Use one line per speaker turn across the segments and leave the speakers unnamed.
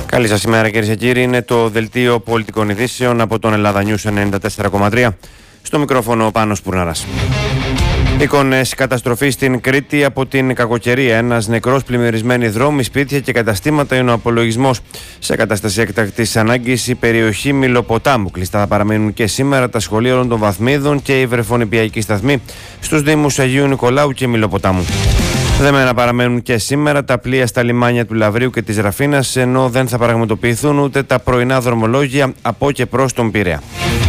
Καλή σας ημέρα κυρίες και κύριοι, είναι το δελτίο πολιτικών ειδήσεων από τον Ελλάδα News 94,3. Στο μικρόφωνο ο Πάνος Πουρναράς. Εικόνες καταστροφή στην Κρήτη από την κακοκαιρία. Ένας νεκρός, πλημμυρισμένοι δρόμοι, σπίτια και καταστήματα είναι ο απολογισμός. Σε κατάσταση έκτακτης ανάγκης η περιοχή Μυλοποτάμου. Κλειστά θα παραμένουν και σήμερα τα σχολεία όλων των βαθμίδων και οι βρεφονιπιακοί σταθμοί στους Δήμους Αγίου Νικολάου και Μυλοποτάμου. Δεμένα παραμένουν και σήμερα τα πλοία στα λιμάνια του Λαβρίου και της Ραφίνας, ενώ δεν θα πραγματοποιηθούν ούτε τα πρωινά δρομολόγια από και προς τον Πειραιά.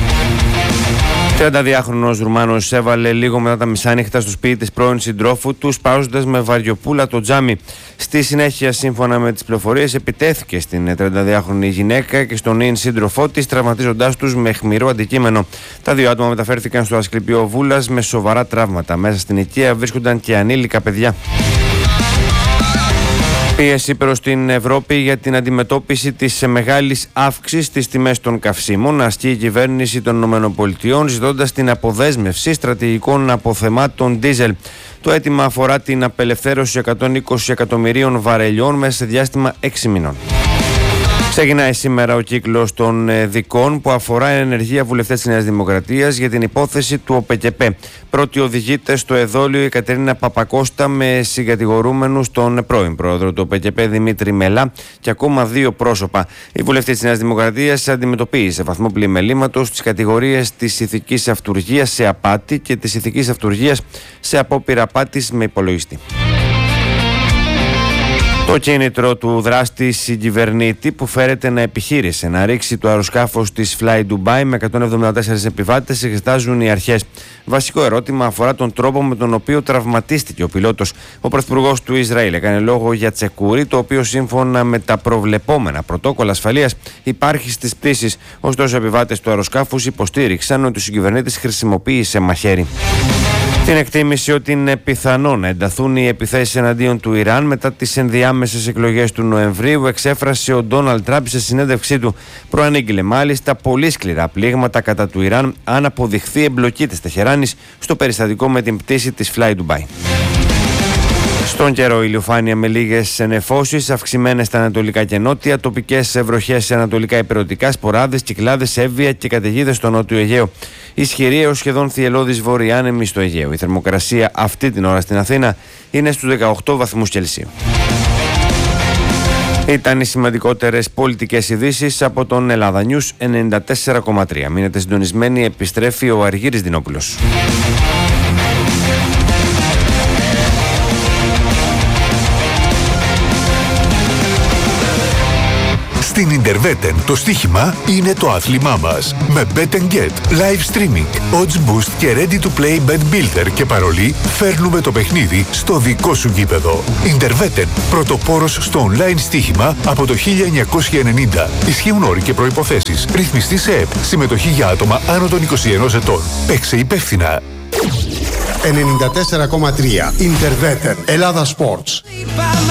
32χρονος Ρουμάνος έβαλε λίγο μετά τα μεσάνυχτα στο σπίτι της πρώην συντρόφου του, σπάζοντας με βαριοπούλα το τζάμι. Στη συνέχεια, σύμφωνα με τις πληροφορίες, επιτέθηκε στην 32χρονη γυναίκα και στον νυν σύντροφό της, τραυματίζοντάς τους με αιχμηρό αντικείμενο. Τα δύο άτομα μεταφέρθηκαν στο Ασκληπιείο Βούλας με σοβαρά τραύματα. Μέσα στην οικία βρίσκονταν και ανήλικα παιδιά. Πίεση προς την Ευρώπη για την αντιμετώπιση της μεγάλης αύξησης στις τιμές των καυσίμων ασκεί η κυβέρνηση των ΗΠΑ, ζητώντας την αποδέσμευση στρατηγικών αποθεμάτων ντίζελ. Το αίτημα αφορά την απελευθέρωση 120 εκατομμυρίων βαρελιών μέσα σε διάστημα 6 μηνών. Ξεκινάει σήμερα ο κύκλος των δικών που αφορά ενεργεία βουλευτές της Νέας Δημοκρατίας για την υπόθεση του ΟΠΕΚΕΠΕ. Πρώτη οδηγείται στο εδόλιο η Κατερίνα Παπακώστα με συγκατηγορούμενους τον πρώην πρόεδρο του ΟΠΕΚΕΠΕ Δημήτρη Μελά και ακόμα δύο πρόσωπα. Η βουλευτή της Νέας Δημοκρατίας αντιμετωπίζει σε βαθμό πλημελήματος τις κατηγορίες της ηθικής αυτουργίας σε απάτη και της ηθικής αυτουργίας σε απόπειρα απάτης με υπολογιστή. Το κίνητρο του δράστη συγκυβερνήτη που φέρεται να επιχείρησε να ρίξει το αεροσκάφος της Fly Dubai με 174 επιβάτες εξετάζουν οι αρχές. Βασικό ερώτημα αφορά τον τρόπο με τον οποίο τραυματίστηκε ο πιλότος. Ο πρωθυπουργός του Ισραήλ έκανε λόγο για τσεκούρι, το οποίο σύμφωνα με τα προβλεπόμενα πρωτόκολλα ασφαλείας υπάρχει στις πτήσεις. Ωστόσο, οι επιβάτες του αεροσκάφους υποστήριξαν ότι ο συγκυβερνήτης χρησιμοποίησε μαχαίρι. Την εκτίμηση ότι είναι πιθανό να ενταθούν οι επιθέσεις εναντίον του Ιράν μετά τις ενδιάμεσες εκλογές του Νοεμβρίου εξέφρασε ο Ντόναλντ Τραμπ σε συνέντευξή του. Προανήγγειλε μάλιστα πολύ σκληρά πλήγματα κατά του Ιράν αν αποδειχθεί εμπλοκή της Τεχεράνης στο περιστατικό με την πτήση της Fly Dubai. Στον καιρό, ηλιοφάνεια με λίγες νεφώσεις, αυξημένες στα ανατολικά και νότια, τοπικές βροχές σε ανατολικά υπηρετικά, σποράδες, κυκλάδες, έβεια και καταιγίδες στο νότιο Αιγαίο. Ισχυρή έως σχεδόν θυελλώδης βόρεια άνεμη στο Αιγαίο. Η θερμοκρασία αυτή την ώρα στην Αθήνα είναι στους 18 βαθμούς Κελσίου. Ήταν οι σημαντικότερες πολιτικές ειδήσεις από τον Ελλάδα News 94,3. Μείνετε συντονισμένοι, επιστρέφει ο Αργύρης Δινόπουλος.
Στην Interveten το στοίχημα είναι το άθλημά μας. Με Bet & Get, live streaming, odds boost και ready to play bet builder και παρολί φέρνουμε το παιχνίδι στο δικό σου γήπεδο. Interveten, πρωτοπόρος στο online στοίχημα από το 1990. Ισχύουν όροι και προϋποθέσεις. Ρυθμιστή σε ΕΠ. Συμμετοχή για άτομα άνω των 21 ετών. Παίξε υπεύθυνα.
94,3 Interveten Ελλάδα Sports.